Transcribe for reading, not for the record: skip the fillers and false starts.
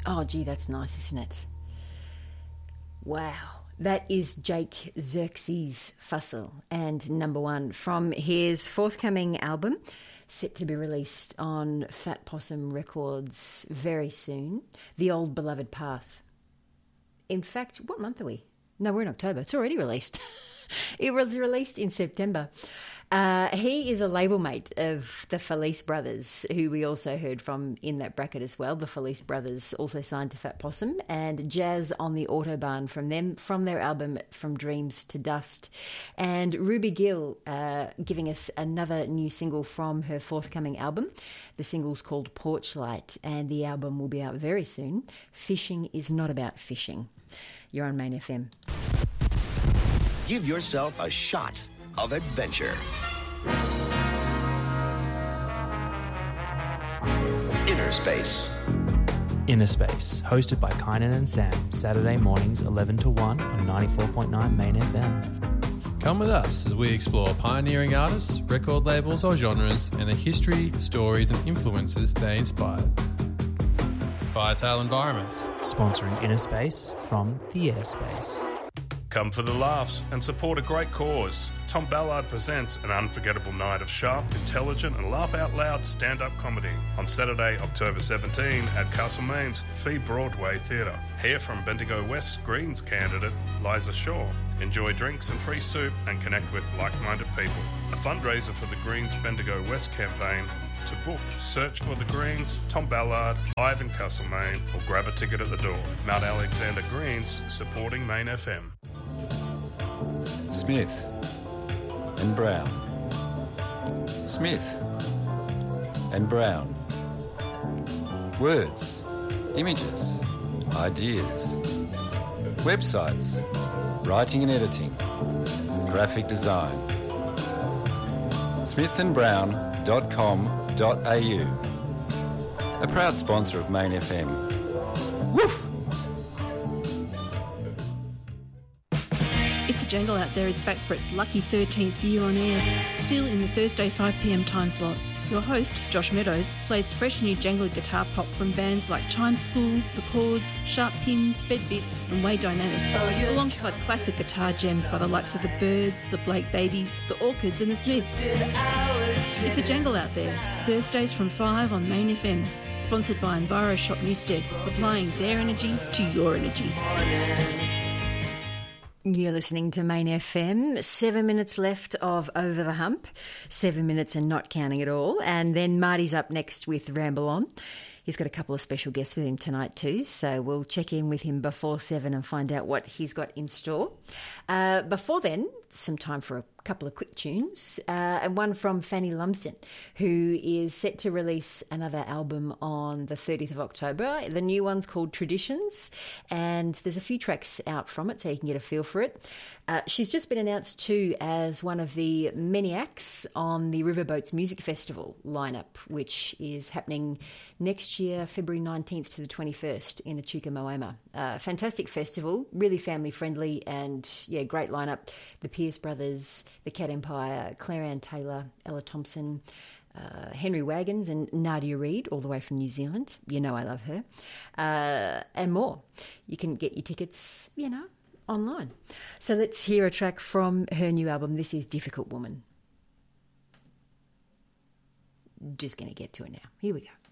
Oh, gee, that's nice, isn't it? Wow. That is Jake Xerxes Fussell and Number One from his forthcoming album, set to be released on Fat Possum Records very soon, The Old Beloved Path. In fact, what month are we? No, we're in October. It's already released. It was released in September. He is a label mate of the Felice Brothers, who we also heard from in that bracket as well. The Felice Brothers also signed to Fat Possum, and Jazz on the Autobahn from them, from their album From Dreams to Dust. And Ruby Gill giving us another new single from her forthcoming album. The single's called Porchlight, and the album will be out very soon. Fishing is not about fishing. You're on Main FM. Give yourself a shot of adventure. Inner Space. Inner Space, hosted by Kynan and Sam, Saturday mornings 11 to 1 on 94.9 Main FM. Come with us as we explore pioneering artists, record labels or genres, and the history, stories and influences they inspired. Firetail Environments. Sponsoring Inner Space from the Airspace. Come for the laughs and support a great cause. Tom Ballard presents an unforgettable night of sharp, intelligent and laugh-out-loud stand-up comedy on Saturday, October 17 at Castlemaine's Fee Broadway Theatre. Hear from Bendigo West Greens candidate Liza Shaw. Enjoy drinks and free soup and connect with like-minded people. A fundraiser for the Greens Bendigo West campaign. To book, search for The Greens, Tom Ballard, live in Castlemaine, or grab a ticket at the door. Mount Alexander Greens, supporting Main FM. Smith and Brown. Smith and Brown. Words, images, ideas. Websites, writing and editing, graphic design. smithandbrown.com.au. A proud sponsor of Main FM. Woof! It's a Jangle Out There is back for its lucky 13th year on air, still in the Thursday 5pm time slot. Your host, Josh Meadows, plays fresh new jangly guitar pop from bands like Chime School, The Chords, Sharp Pins, Bed Bits and Way Dynamic, alongside classic guitar gems by the likes of The Byrds, The Blake Babies, The Orchids and The Smiths. It's a Jangle Out There, Thursdays from 5 on Main FM, sponsored by EnviroShop Newstead, applying their energy to your energy. You're listening to Main FM. 7 minutes left of Over the Hump. 7 minutes and not counting at all. And then Marty's up next with Ramble On. He's got a couple of special guests with him tonight too, so we'll check in with him before 7 and find out what he's got in store. Before then, some time for a couple of quick tunes, and one from Fanny Lumsden, who is set to release another album on the 30th of October. The new one's called Traditions, and there's a few tracks out from it, so you can get a feel for it. She's just been announced too as one of the many acts on the Riverboats Music Festival lineup, which is happening next year, February 19th to the 21st in Echuca Moama. Fantastic festival, really family friendly, and yeah, great lineup. The Pierce Brothers, the Cat Empire, Claire Ann Taylor, Ella Thompson, Henry Wagons and Nadia Reid, all the way from New Zealand. You know I love her. And more. You can get your tickets, online. So let's hear a track from her new album. This is Difficult Woman. Just going to get to it now. Here we go.